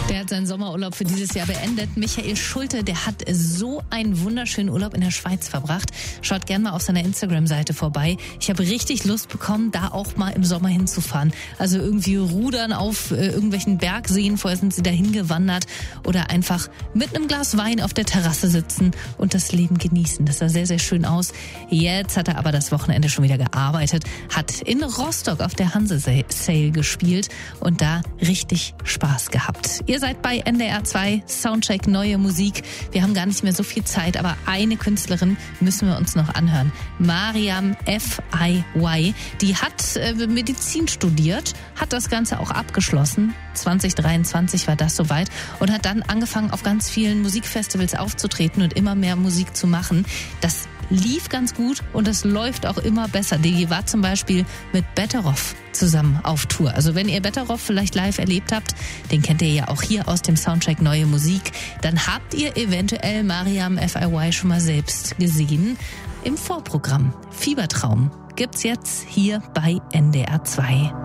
Der hat seinen Sommerurlaub für dieses Jahr beendet. Michael Schulte, der hat so einen wunderschönen Urlaub in der Schweiz verbracht. Schaut gerne mal auf seiner Instagram-Seite vorbei. Ich habe richtig Lust bekommen, da auch mal im Sommer hinzufahren. Also irgendwie rudern auf irgendwelchen Bergseen. Vorher sind sie dahin gewandert. Oder einfach mit einem Glas Wein auf der Terrasse sitzen und das Leben genießen. Das sah sehr, sehr schön aus. Jetzt hat er aber das Wochenende schon wieder gearbeitet. Hat in Rostock auf der Hanse-Sale gespielt und da richtig Spaß gehabt. Ihr seid bei NDR 2, Soundcheck, neue Musik. Wir haben gar nicht mehr so viel Zeit, aber eine Künstlerin müssen wir uns noch anhören. Mariam F.I.Y. Die hat Medizin studiert, hat das Ganze auch abgeschlossen. 2023 war das soweit und hat dann angefangen, auf ganz vielen Musikfestivals aufzutreten und immer mehr Musik zu machen. Das lief ganz gut und es läuft auch immer besser. Die war zum Beispiel mit Betteroff zusammen auf Tour. Also wenn ihr Betteroff vielleicht live erlebt habt, den kennt ihr ja auch hier aus dem Soundtrack Neue Musik, dann habt ihr eventuell Mariam F.I.Y. schon mal selbst gesehen im Vorprogramm. Fiebertraum gibt's jetzt hier bei NDR 2.